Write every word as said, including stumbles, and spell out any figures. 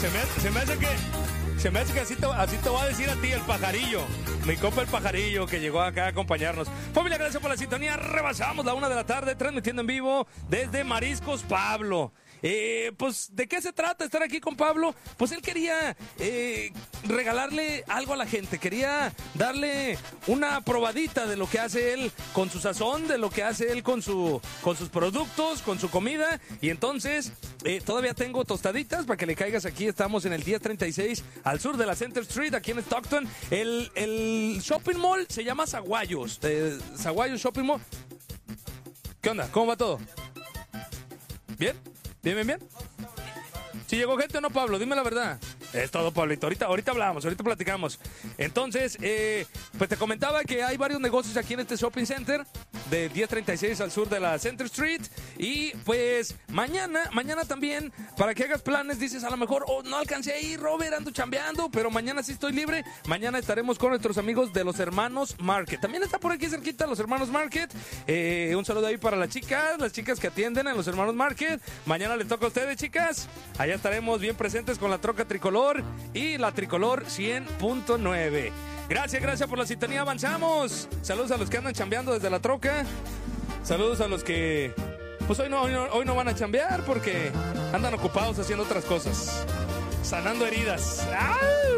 Se me, se me hace que... Se me hace que así te, así te va a decir a ti el pajarillo. Mi compa el pajarillo que llegó acá a acompañarnos. Familia, gracias por la sintonía. Rebasamos la una de la tarde transmitiendo en vivo desde Mariscos Pablo. Eh, pues, ¿de qué se trata estar aquí con Pablo? Pues él quería eh, regalarle algo a la gente. Quería darle una probadita de lo que hace él con su sazón, de lo que hace él con, su, con sus productos, con su comida. Y entonces, eh, todavía tengo tostaditas para que le caigas aquí. Estamos en el diez treinta y seis al sur de la Center Street, aquí en Stockton. El, el shopping mall se llama Zaguayos. Eh, Zaguayos Shopping Mall. ¿Qué onda? ¿Cómo va todo? ¿Bien? ¿Bien, bien, bien? ¿Si llegó gente o no, Pablo? Dime la verdad. Es todo, Pablito. Ahorita, ahorita hablamos, ahorita platicamos. Entonces, eh, pues te comentaba que hay varios negocios aquí en este shopping center de diez treinta y seis al sur de la Center Street. Y pues mañana, mañana también, para que hagas planes, dices a lo mejor, oh, no alcancé a ir, Robert, ando chambeando, pero mañana sí estoy libre. Mañana estaremos con nuestros amigos de los Hermanos Market. También está por aquí cerquita los Hermanos Market. Eh, un saludo ahí para las chicas, las chicas que atienden a los Hermanos Market. Mañana les toca a ustedes, chicas. Allá estaremos bien presentes con la troca tricolor y la tricolor cien punto nueve. Gracias, gracias por la sintonía. Avanzamos. Saludos a los que andan chambeando desde la troca. Saludos a los que pues hoy no, hoy no, hoy no van a chambear porque andan ocupados haciendo otras cosas, sanando heridas. ¡Ah!